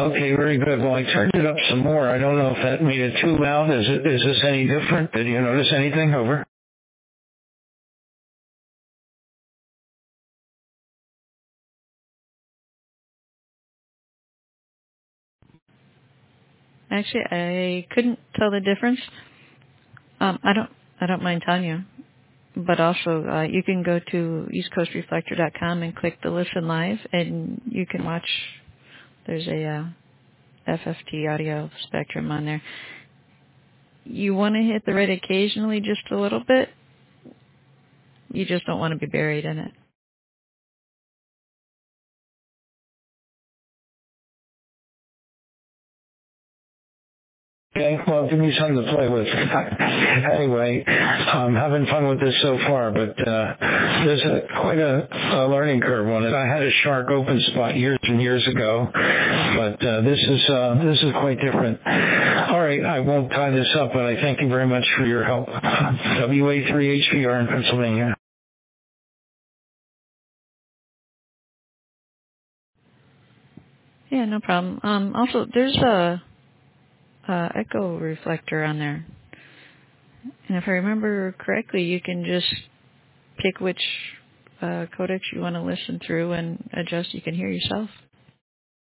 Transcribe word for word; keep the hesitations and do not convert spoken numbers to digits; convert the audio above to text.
Okay, very good. Well, I turned it up some more. I don't know if that made it too loud. Is it? Is this any different? Did you notice anything? Over. Actually, I couldn't tell the difference. Um, I don't. I don't mind telling you. But also, uh, you can go to east coast reflector dot com and click the Listen Live, and you can watch. There's a uh, F F T audio spectrum on there. You want to hit the red occasionally, just a little bit. You just don't want to be buried in it. Okay, well, give me something to play with. Anyway, I'm having fun with this so far, but uh, there's a, quite a, a learning curve on it. I had a Shark open spot years and years ago, but uh, this is uh, this is quite different. All right, I won't tie this up, but I thank you very much for your help. W A three H P R in Pennsylvania. Yeah, no problem. Um, also, there's a, a echo reflector on there. And if I remember correctly, you can just pick which uh, codecs you want to listen through and adjust. You can hear yourself.